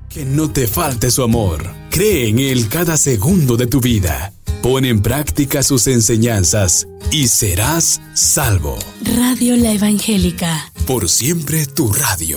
Que no te falte su amor. Cree en Él cada segundo de tu vida. Pon en práctica sus enseñanzas y serás salvo. Radio La Evangélica. Por siempre tu radio.